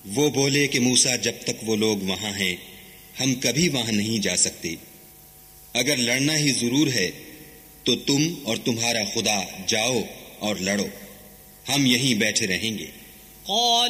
वो बोले कि मूसा, जब तक वो लोग वहां हैं हम कभी वहां नहीं जा सकते। अगर लड़ना ही जरूर है तो तुम और तुम्हारा खुदा जाओ और लड़ो, हम यहीं बैठे रहेंगे।